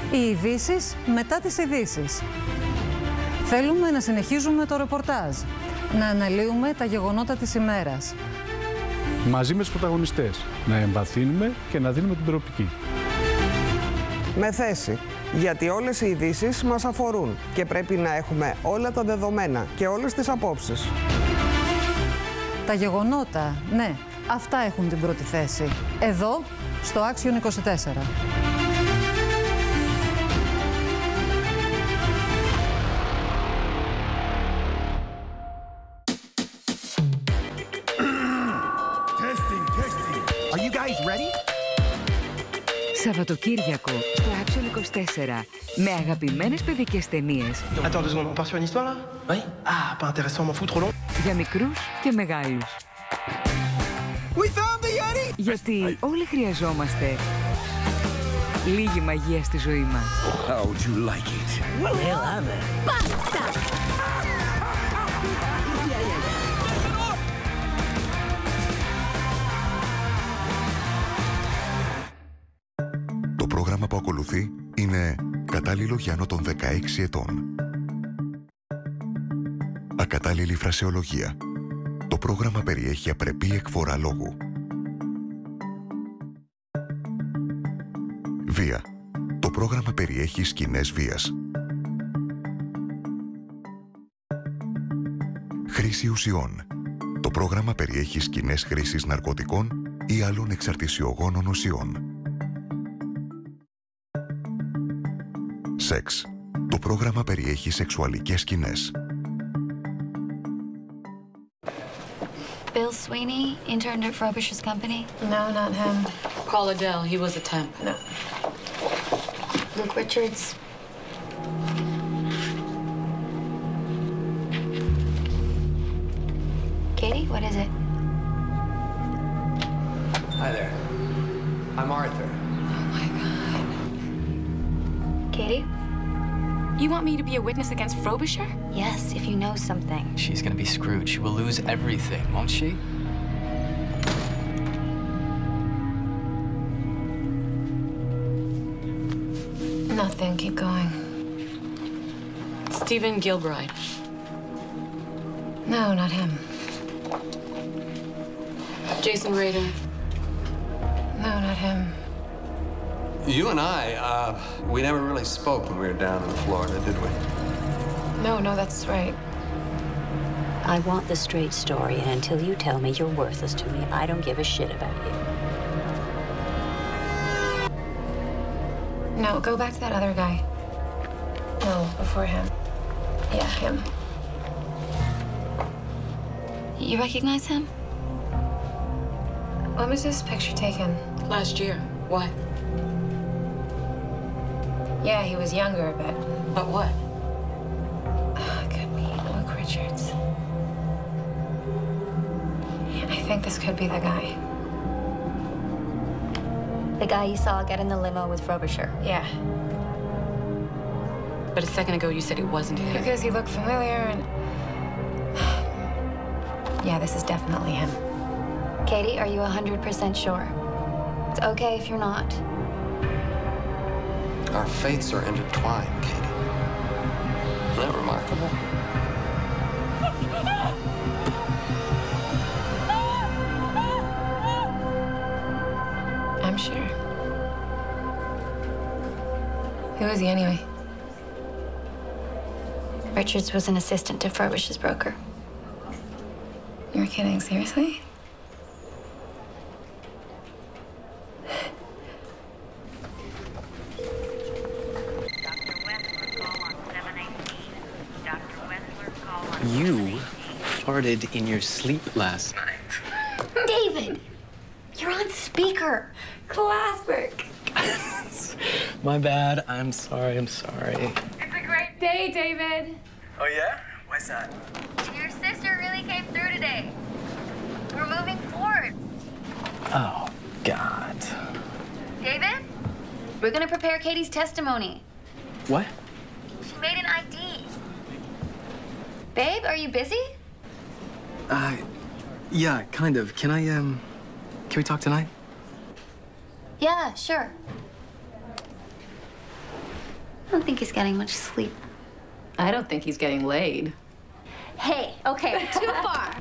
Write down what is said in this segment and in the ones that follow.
Οι ειδήσεις μετά τις ειδήσεις. Θέλουμε να συνεχίζουμε το ρεπορτάζ, να αναλύουμε τα γεγονότα της ημέρας. Μαζί με τους πρωταγωνιστές, να εμβαθύνουμε και να δίνουμε την προοπτική. Με θέση, γιατί όλες οι ειδήσεις μας αφορούν και πρέπει να έχουμε όλα τα δεδομένα και όλες τις απόψεις. Τα γεγονότα, ναι, αυτά έχουν την πρώτη θέση. Εδώ, στο Action 24. Are you guys ready? Σαββατοκύριακο στο Action 24 με αγαπημένες παιδικές ταινίες. Attends 2 secondes, on part sur une histoire là? Oui. Ah, pas intéressant, m'en fous, trop long. Για μικρούς και μεγάλους. We found the Yeti! Γιατί όλοι χρειαζόμαστε λίγη μαγεία στη ζωή μας. How would you like it? We'll have it. Basta! Το πρόγραμμα που ακολουθεί είναι κατάλληλο για άνω των 16 ετών. Ακατάλληλη φρασεολογία. Το πρόγραμμα περιέχει απρεπή εκφορά λόγου. Βία. Το πρόγραμμα περιέχει σκηνές βίας. Χρήση ουσιών. Το πρόγραμμα περιέχει σκηνές χρήσης ναρκωτικών ή άλλων εξαρτησιογόνων ουσιών. Σεξ. Το πρόγραμμα περιέχει σεξουαλικές σκηνές. Bill Sweeney interned at Frobisher's company? No, not him. Paul Adele, he was a temp. No. Luke Richards? Katie, what is it? Hi there. I'm Arthur. Oh my God. Katie? You want me to be a witness against Frobisher? Yes, if you know something. She's gonna be screwed. She will lose everything, won't she? Nothing. Keep going. Stephen Gilbride. No, not him. Jason Rader. No, not him. You and I, we never really spoke when we were down in Florida, did we? No, that's right. I want the straight story, and until you tell me you're worthless to me, I don't give a shit about you. No, go back to that other guy. No, before him. Yeah, him. You recognize him? When was this picture taken? Last year. Why? Yeah, he was younger a bit. But what? Could be Luke Richards. I think this could be the guy. The guy you saw get in the limo with Frobisher? Yeah. But a second ago you said it wasn't him. Because he looked familiar and... Yeah, this is definitely him. Katie, are you 100% sure? It's okay if you're not. Our fates are intertwined, Katie. Isn't that remarkable? I'm sure. Who is he anyway? Richards was an assistant to Frobisher's broker. You're kidding, seriously? You farted in your sleep last night. David! You're on speaker. Classic. My bad. I'm sorry. It's a great day, David. Oh, yeah? Why's that? Your sister really came through today. We're moving forward. Oh, God. David? We're gonna prepare Katie's testimony. What? She made an ID. Babe, are you busy? Yeah, kind of. Can we talk tonight? Yeah, sure. I don't think he's getting much sleep. I don't think he's getting laid. Hey, okay, too far.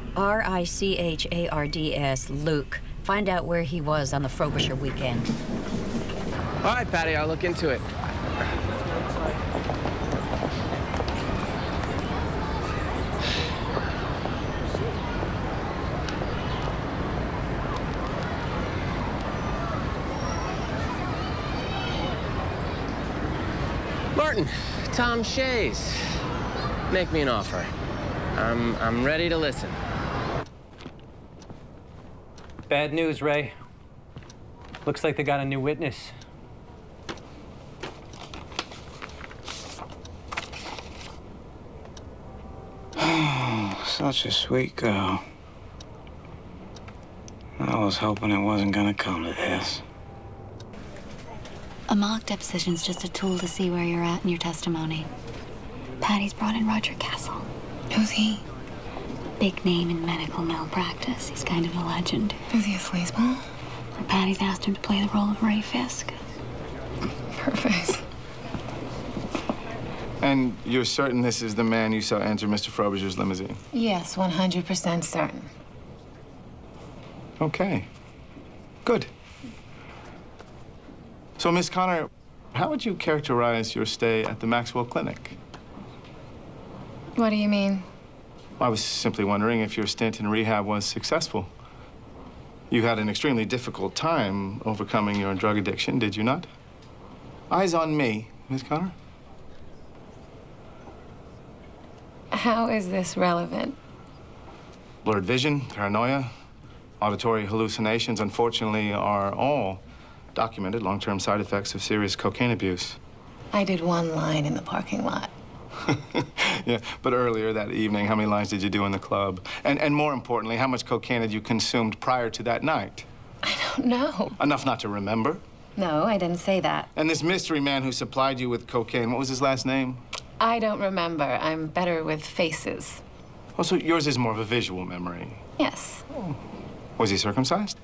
Richards, Luke. Find out where he was on the Frobisher weekend. All right, Patty, I'll look into it. Martin, Tom Shays. Make me an offer. I'm ready to listen. Bad news, Ray. Looks like they got a new witness. Oh, such a sweet girl. I was hoping it wasn't gonna come to this. A mock deposition's just a tool to see where you're at in your testimony. Patty's brought in Roger Castle. Who's he? Big name in medical malpractice. He's kind of a legend. Is he a sleazeball? Patty's asked him to play the role of Ray Fisk. Perfect. And you're certain this is the man you saw enter Mr. Frobisher's limousine? Yes, 100% certain. Okay. Good. So, Miss Connor, how would you characterize your stay at the Maxwell Clinic? What do you mean? I was simply wondering if your stint in rehab was successful. You had an extremely difficult time overcoming your drug addiction, did you not? Eyes on me, Miss Connor. How is this relevant? Blurred vision, paranoia, auditory hallucinations, unfortunately, are all documented long-term side effects of serious cocaine abuse. I did one line in the parking lot. Yeah, but earlier that evening, how many lines did you do in the club? And more importantly, how much cocaine had you consumed prior to that night? I don't know. Enough not to remember? No, I didn't say that. And this mystery man who supplied you with cocaine, what was his last name? I don't remember. I'm better with faces. Oh, so yours is more of a visual memory? Yes. Oh. Was he circumcised?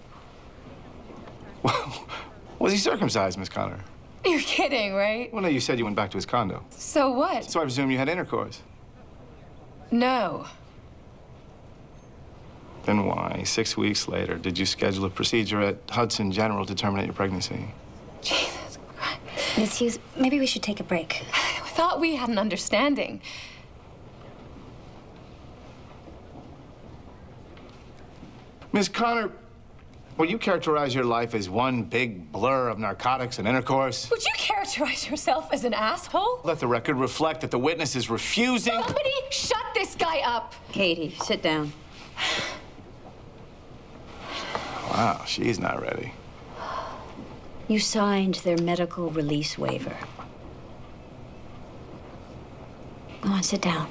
Was he circumcised, Miss Connor? You're kidding, right? Well, no, you said you went back to his condo. So what? So I presume you had intercourse. No. Then why, 6 weeks later, did you schedule a procedure at Hudson General to terminate your pregnancy? Jesus Christ. Miss Hughes, maybe we should take a break. I thought we had an understanding. Miss Connor, will you characterize your life as one big blur of narcotics and intercourse? Would you characterize yourself as an asshole? Let the record reflect that the witness is refusing. Somebody shut this guy up. Katie, sit down. Wow, she's not ready. You signed their medical release waiver. Go on, sit down.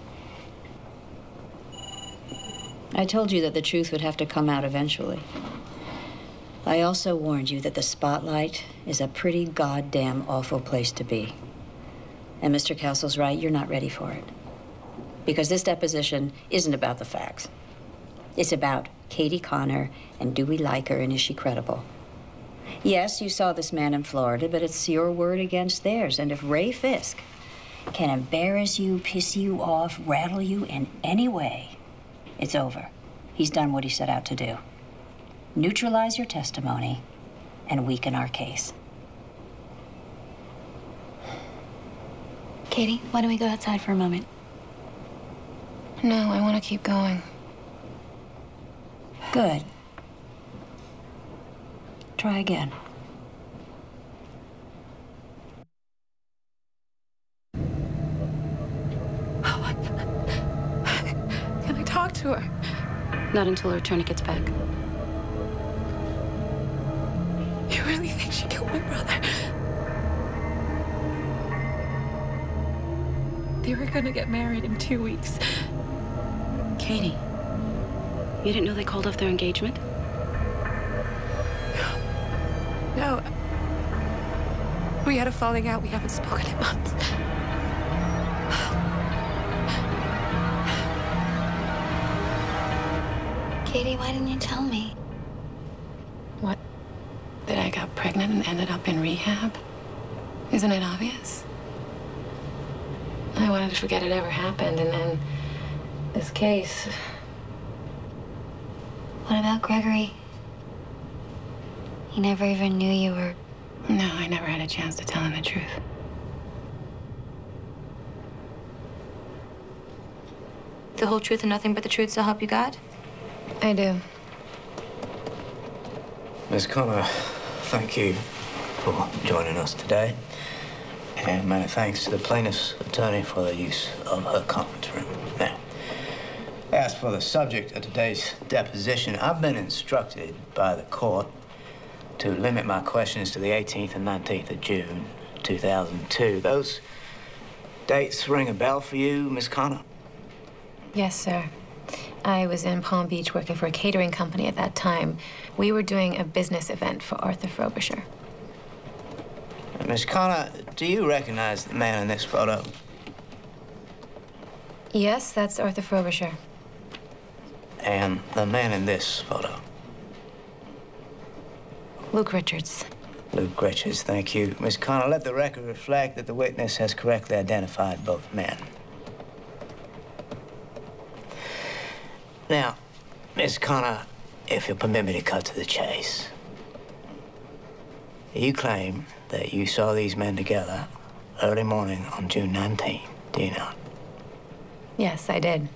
I told you that the truth would have to come out eventually. I also warned you that the spotlight is a pretty goddamn awful place to be. And Mr. Castle's right, you're not ready for it. Because this deposition isn't about the facts. It's about Katie Connor and do we like her and is she credible? Yes, you saw this man in Florida, but it's your word against theirs. And if Ray Fisk can embarrass you, piss you off, rattle you in any way, it's over. He's done what he set out to do. Neutralize your testimony and weaken our case. Katie, why don't we go outside for a moment? No, I want to keep going. Good. Try again. Can I talk to her? Not until her attorney gets back. You really think she killed my brother? They were gonna get married in 2 weeks. Katie, you didn't know they called off their engagement? No. We had a falling out. We haven't spoken in months. Katie, why didn't you tell me? What? That I got pregnant and ended up in rehab? Isn't it obvious? I wanted to forget it ever happened, and then this case. What about Gregory? He never even knew you were... No, I never had a chance to tell him the truth. The whole truth and nothing but the truth, so help you God? I do. Miss Connor, thank you for joining us today. And many thanks to the plaintiff's attorney for the use of her conference room. Now, as for the subject of today's deposition, I've been instructed by the court to limit my questions to the 18th and 19th of June, 2002. Those dates ring a bell for you, Miss Connor? Yes, sir. I was in Palm Beach working for a catering company at that time. We were doing a business event for Arthur Frobisher. Miss Connor, do you recognize the man in this photo? Yes, that's Arthur Frobisher. And the man in this photo? Luke Richards. Luke Richards, thank you. Miss Connor, let the record reflect that the witness has correctly identified both men. Now, Miss Connor, if you'll permit me to cut to the chase. You claim that you saw these men together early morning on June 19th, do you not? Yes, I did.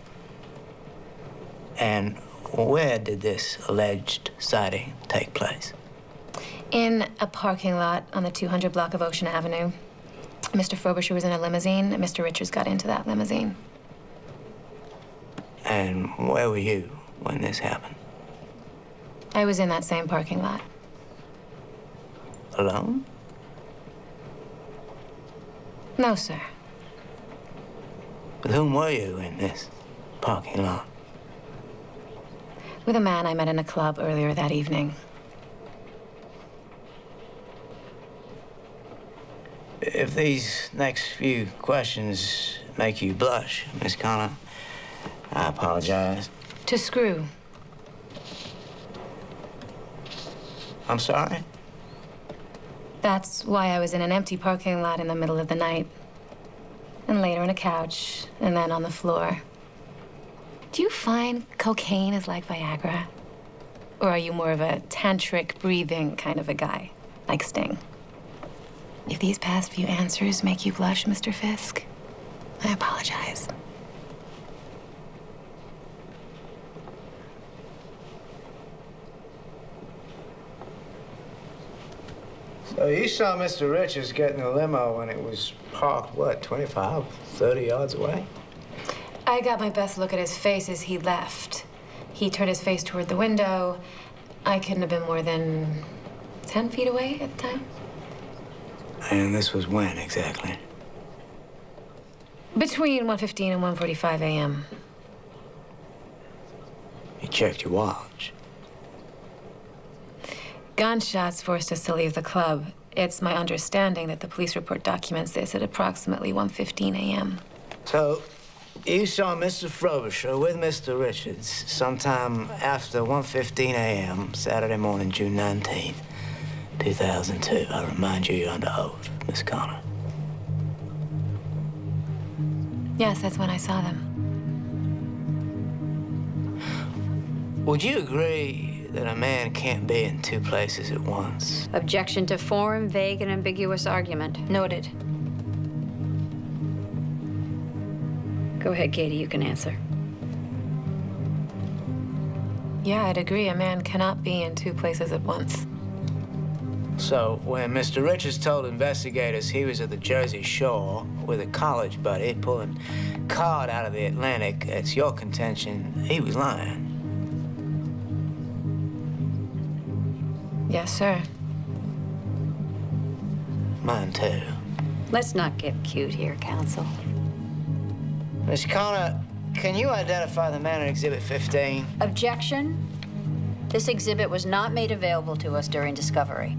And where did this alleged sighting take place? In a parking lot on the 200 block of Ocean Avenue. Mr. Frobisher was in a limousine, and Mr. Richards got into that limousine. And where were you when this happened? I was in that same parking lot. Alone? No, sir. With whom were you in this parking lot? With a man I met in a club earlier that evening. If these next few questions make you blush, Miss Connor, I apologize. To Screw. I'm sorry? That's why I was in an empty parking lot in the middle of the night. And later on a couch, and then on the floor. Do you find cocaine is like Viagra? Or are you more of a tantric breathing kind of a guy, like Sting? If these past few answers make you blush, Mr. Fisk, I apologize. So you saw Mr. Richards get in the limo when it was parked, what, 25, 30 yards away? I got my best look at his face as he left. He turned his face toward the window. I couldn't have been more than 10 feet away at the time. And this was when, exactly? Between 1:15 and 1:45 a.m. You checked your watch. Gunshots forced us to leave the club. It's my understanding that the police report documents this at approximately 1:15 a.m. So, you saw Mr. Frobisher with Mr. Richards sometime after 1:15 a.m. Saturday morning, June 19th, 2002. I remind you, you're under oath, Miss Connor. Yes, that's when I saw them. Would you agree that a man can't be in two places at once? Objection to foreign, vague, and ambiguous argument. Noted. Go ahead, Katie, you can answer. Yeah, I'd agree. A man cannot be in two places at once. So, when Mr. Richards told investigators he was at the Jersey Shore with a college buddy pulling cod out of the Atlantic, it's your contention he was lying. Yes, sir. Mine, too. Let's not get cute here, counsel. Miss Connor, can you identify the man in Exhibit 15? Objection. This exhibit was not made available to us during discovery.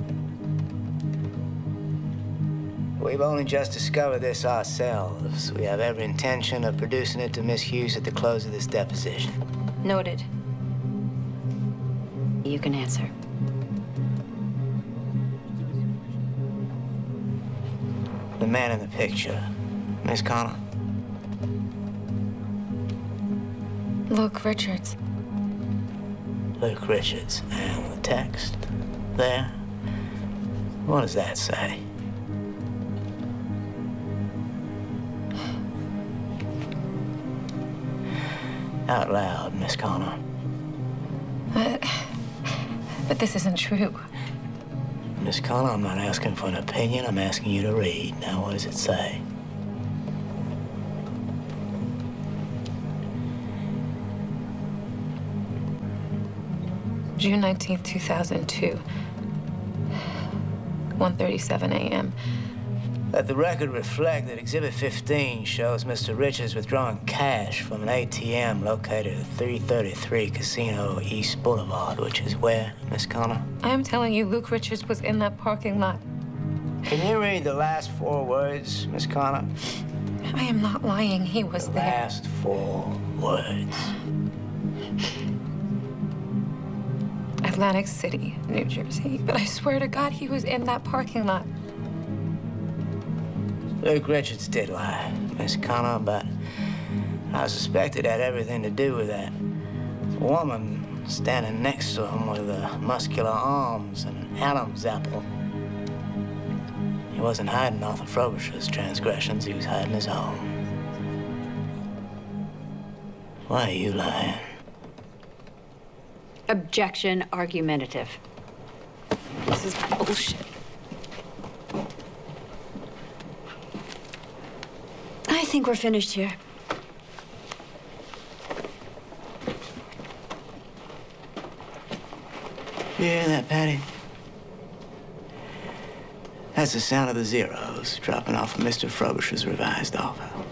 We've only just discovered this ourselves. We have every intention of producing it to Miss Hughes at the close of this deposition. Noted. You can answer. the man in the picture, Miss Connor? Luke Richards. Luke Richards. And the text there? What does that say? Out loud, Miss Connor. But this isn't true. Miss Connor, I'm not asking for an opinion. I'm asking you to read. Now, what does it say? June 19th, 2002. 1:37 a.m. Let the record reflect that Exhibit 15 shows Mr. Richards withdrawing cash from an ATM located at 333 Casino East Boulevard, which is where, Miss Connor? I am telling you, Luke Richards was in that parking lot. Can you read the last 4 words, Miss Connor? I am not lying. He was there. Last 4 words. Atlantic City, New Jersey. But I swear to God, he was in that parking lot. Luke Richards did lie, Miss Connor, but I suspect it had everything to do with that woman standing next to him with the muscular arms and an Adam's apple. He wasn't hiding Arthur Frobisher's transgressions, he was hiding his own. Why are you lying? Objection argumentative. This is bullshit. I think we're finished here. You hear that, Patty? That's the sound of the zeros dropping off of Mr. Frobisher's revised offer.